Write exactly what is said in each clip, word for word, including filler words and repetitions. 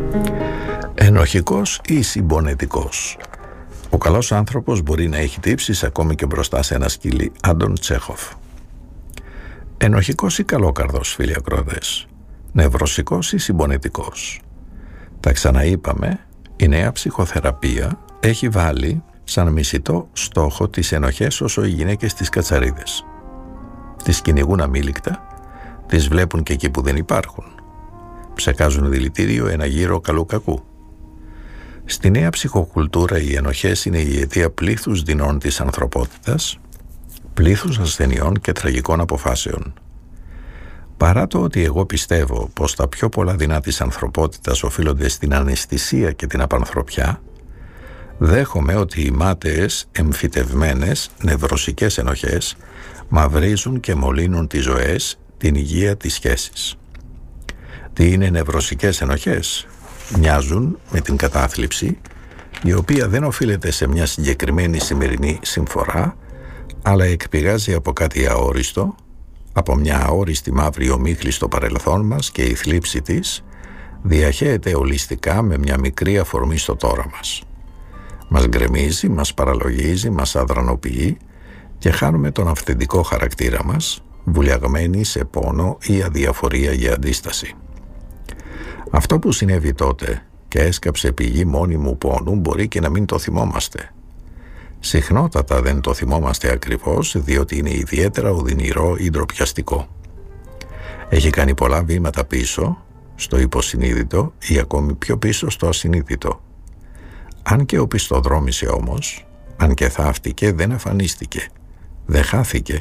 Ενοχικός ή συμπονετικός? Ο καλός άνθρωπος μπορεί να έχει τύψεις ακόμη και μπροστά σε ένα σκυλί. Άντων Τσέχοφ. Ενοχικός ή καλόκαρδος, φίλοι ακροατές? Νευρωσικός ή συμπονετικός? Τα ξαναείπαμε, η νέα ψυχοθεραπεία έχει βάλει σαν μισητό στόχο τις ενοχές όσο οι γυναίκες τις κατσαρίδες. Τις κυνηγούν αμήλικτα, τις βλέπουν και εκεί που δεν υπάρχουν. Ψεκάζουν δηλητήριο ένα γύρο καλού κακού. Στη νέα ψυχοκουλτούρα οι ενοχές είναι η αιτία πλήθους δεινών της ανθρωπότητας, πλήθους ασθενειών και τραγικών αποφάσεων. Παρά το ότι εγώ πιστεύω πως τα πιο πολλά δεινά της ανθρωπότητας οφείλονται στην αναισθησία και την απανθρωπιά, δέχομαι ότι οι μάταιες, εμφυτευμένες, νευρωσικές ενοχές μαυρίζουν και μολύνουν τις ζωές, την υγεία της σχέσης. Τι είναι νευρωσικές ενοχές? Μοιάζουν με την κατάθλιψη, η οποία δεν οφείλεται σε μια συγκεκριμένη σημερινή συμφορά, αλλά εκπηγάζει από κάτι αόριστο, από μια αόριστη μαύρη ομίχλη στο παρελθόν μας, και η θλίψη της διαχέεται ολιστικά με μια μικρή αφορμή στο τώρα μας. Μας γκρεμίζει, μας παραλογίζει, μας αδρανοποιεί και χάνουμε τον αυθεντικό χαρακτήρα μας, βουλιαγμένοι σε πόνο ή αδιαφορία για αντίσταση. Αυτό που συνέβη τότε και έσκαψε πηγή μόνιμου πόνου μπορεί και να μην το θυμόμαστε. Συχνότατα δεν το θυμόμαστε ακριβώς, διότι είναι ιδιαίτερα οδυνηρό ή ντροπιαστικό. Έχει κάνει πολλά βήματα πίσω, στο υποσυνείδητο ή ακόμη πιο πίσω στο ασυνείδητο. Αν και οπισθοδρόμησε όμως, αν και θαύτηκε, δεν αφανίστηκε, δεν χάθηκε.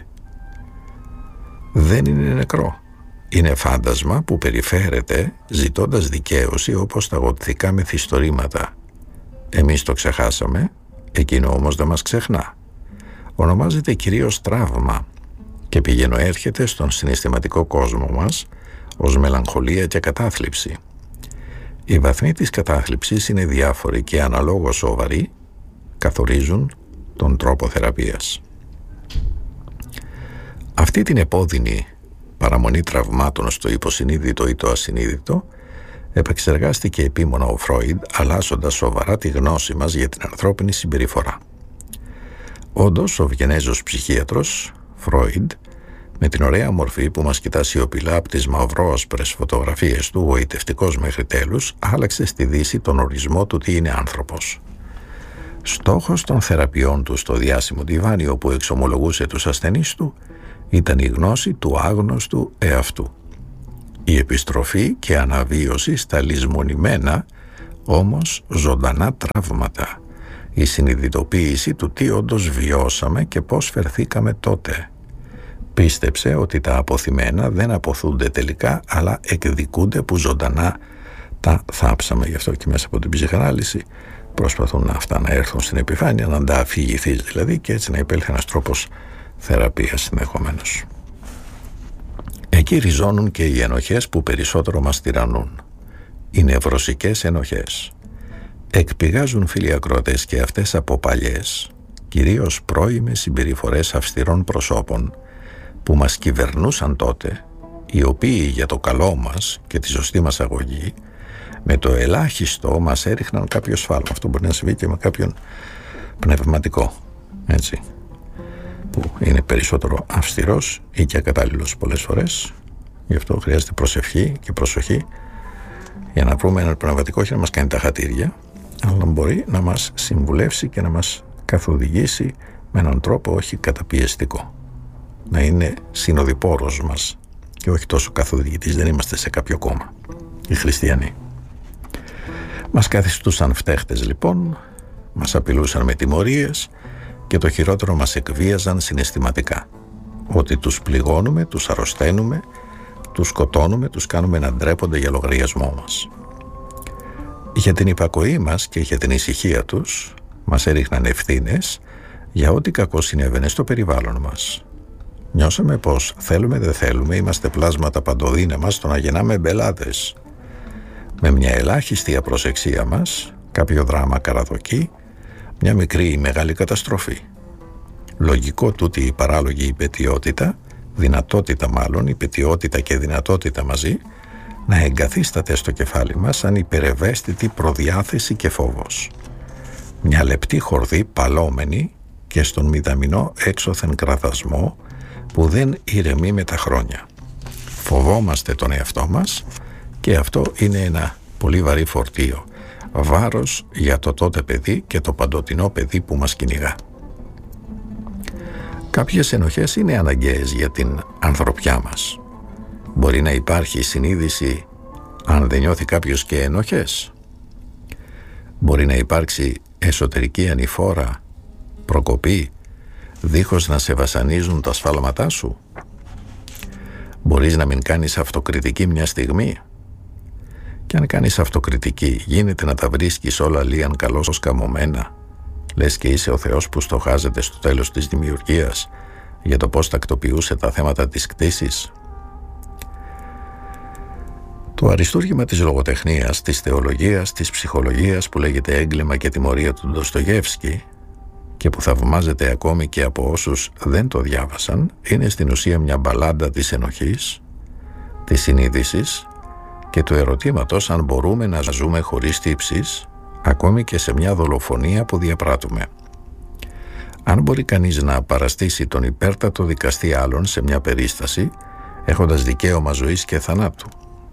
Δεν είναι νεκρό. Είναι φάντασμα που περιφέρεται ζητώντας δικαίωση όπως τα γοτθικά μυθιστορήματα. Εμείς το ξεχάσαμε, εκείνο όμως δεν μας ξεχνά. Ονομάζεται κυρίως τραύμα και πηγαίνω έρχεται στον συναισθηματικό κόσμο μας ως μελαγχολία και κατάθλιψη. Οι βαθμοί της κατάθλιψης είναι διάφοροι και αναλόγως σοβαροί καθορίζουν τον τρόπο θεραπείας. Αυτή την επώδυνη παραμονή τραυμάτων στο υποσυνείδητο ή το ασυνείδητο επεξεργάστηκε επίμονα ο Φρόιντ, αλλάζοντας σοβαρά τη γνώση μας για την ανθρώπινη συμπεριφορά. Όντως, ο Βιενέζος ψυχίατρος Φρόιντ, με την ωραία μορφή που μας κοιτά σιωπηλά από τις μαυρόασπρες φωτογραφίες του, γοητευτικός μέχρι τέλους, άλλαξε στη Δύση τον ορισμό του τι είναι άνθρωπος. Στόχος των θεραπείων του στο διάσημο διβάνι όπου εξομολογούσε τους ασθενείς του ήταν η γνώση του άγνωστου εαυτού. Η επιστροφή και αναβίωση στα λησμονημένα όμως ζωντανά τραύματα. Η συνειδητοποίηση του τι όντως βιώσαμε και πώς φερθήκαμε τότε. Πίστεψε ότι τα αποθυμένα δεν αποθούνται τελικά, αλλά εκδικούνται που ζωντανά τα θάψαμε. Γι' αυτό και μέσα από την ψυχανάλυση προσπαθούν αυτά να έρθουν στην επιφάνεια, να τα αφηγηθείς δηλαδή, και έτσι να υπέλθει ένας τρόπος θεραπείας ενδεχομένως. Εκεί ριζώνουν και οι ενοχές που περισσότερο μας τυραννούν. Οι νευρωσικές ενοχές. Εκπηγάζουν, φίλοι ακροατές, και αυτές από παλιές, κυρίως πρώιμες συμπεριφορές αυστηρών προσώπων που μας κυβερνούσαν τότε, οι οποίοι για το καλό μας και τη σωστή μας αγωγή με το ελάχιστο μας έριχναν κάποιο σφάλμα. Αυτό μπορεί να συμβεί και με κάποιον πνευματικό, έτσι, που είναι περισσότερο αυστηρός ή και ακατάλληλος πολλές φορές. Γι' αυτό χρειάζεται προσευχή και προσοχή για να βρούμε έναν πνευματικό, όχι να μας κάνει τα χατήρια, αλλά μπορεί να μας συμβουλεύσει και να μας καθοδηγήσει με έναν τρόπο όχι καταπιεστικό. Να είναι συνοδοιπόρος μας και όχι τόσο καθοδηγητής. Δεν είμαστε σε κάποιο κόμμα οι χριστιανοί. Μας καθιστούσαν φταίχτες λοιπόν, μας απειλούσαν με τιμωρίες και το χειρότερο, μας εκβίαζαν συναισθηματικά. Ότι τους πληγώνουμε, τους αρρωσταίνουμε, τους σκοτώνουμε, τους κάνουμε να ντρέπονται για λογαριασμό μας. Για την υπακοή μας και για την ησυχία τους μας έριχναν ευθύνες για ό,τι κακό συνέβαινε στο περιβάλλον μας. Νιώσαμε πως θέλουμε δεν θέλουμε είμαστε πλάσματα παντοδύναμα στο να γεννάμε μπελάδες. Με μια ελάχιστη απροσεξία μας, κάποιο δράμα καραδοκεί, μια μικρή ή μεγάλη καταστροφή. Λογικό τούτη η παράλογη υπαιτιότητα, δυνατότητα μάλλον, υπαιτιότητα και δυνατότητα μαζί, να εγκαθίσταται στο κεφάλι μας σαν υπερευαίσθητη προδιάθεση και φόβος. Μια λεπτή χορδή παλόμενη και στον μηδαμινό έξωθεν κραδασμό που δεν ηρεμεί με τα χρόνια. Φοβόμαστε τον εαυτό μας και αυτό είναι ένα πολύ βαρύ φορτίο, βάρος για το τότε παιδί και το παντοτινό παιδί που μας κυνηγά. Κάποιες ενοχές είναι αναγκαίες για την ανθρωπιά μας. Μπορεί να υπάρχει συνείδηση αν δεν νιώθει κάποιος και ενοχές. Μπορεί να υπάρξει εσωτερική ανηφόρα, προκοπή, δίχως να σε βασανίζουν τα σφάλματά σου. Μπορείς να μην κάνεις αυτοκριτική μια στιγμή. Και αν κάνεις αυτοκριτική, γίνεται να τα βρίσκεις όλα λίαν καλώς καμωμένα. Λες και είσαι ο Θεός που στοχάζεται στο τέλος της δημιουργίας για το πώς τακτοποιούσε τα θέματα της κτήσης. Το αριστούργημα της λογοτεχνίας, της θεολογίας, της ψυχολογίας που λέγεται έγκλημα και τιμωρία του Ντοστογεύσκη και που θαυμάζεται ακόμη και από όσους δεν το διάβασαν, είναι στην ουσία μια μπαλάντα της ενοχής, της συνείδησης και του ερωτήματος αν μπορούμε να ζούμε χωρίς τύψεις, ακόμη και σε μια δολοφονία που διαπράττουμε. Αν μπορεί κανείς να παραστήσει τον υπέρτατο δικαστή άλλων σε μια περίσταση, έχοντας δικαίωμα ζωής και θανάτου.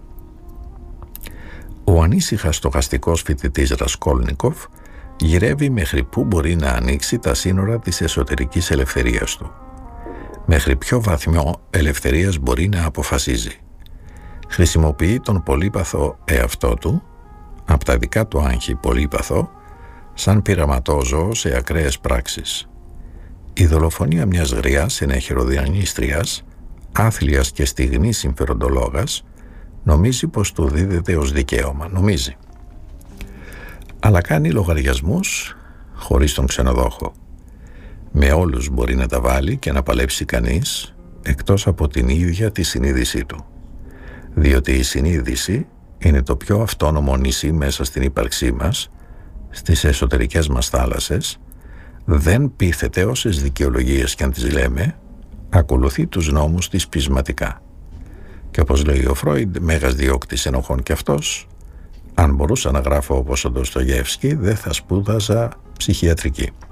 Ο ανήσυχα στοχαστικός φοιτητής Ρασκόλνικοφ γυρεύει μέχρι πού μπορεί να ανοίξει τα σύνορα της εσωτερικής ελευθερίας του. Μέχρι ποιο βαθμό ελευθερίας μπορεί να αποφασίζει. Χρησιμοποιεί τον πολύπαθο εαυτό του, από τα δικά του άγχη πολύπαθο, σαν πειραματόζωο σε ακραίες πράξεις. Η δολοφονία μιας γριάς ενεχειροδιανίστριας, άθλιας και στιγνής συμφεροντολόγας, νομίζει πως του δίδεται ως δικαίωμα, νομίζει. Αλλά κάνει λογαριασμούς χωρίς τον ξενοδόχο. Με όλους μπορεί να τα βάλει και να παλέψει κανείς, εκτός από την ίδια τη συνείδησή του. Διότι η συνείδηση είναι το πιο αυτόνομο νησί μέσα στην ύπαρξή μας, στις εσωτερικές μας θάλασσες, δεν πείθεται όσες δικαιολογίες κι αν τις λέμε, ακολουθεί τους νόμους της πεισματικά. Και όπως λέει ο Φρόιντ, μέγας διώκτης ενοχών κι αυτός, αν μπορούσα να γράφω όπως ο Ντοστογεύσκη, δεν θα σπούδαζα ψυχιατρική.